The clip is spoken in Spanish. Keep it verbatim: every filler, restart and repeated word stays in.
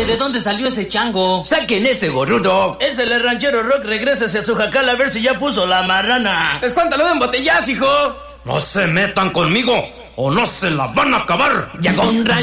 ¿de dónde salió ese chango? ¡Saquen ese gorrudo! Es el ranchero Rock, regresa hacia su jacal a ver si ya puso la marrana. ¡Escuántalo de embotellazo, hijo! No se metan conmigo o no se la van a acabar. Llegó un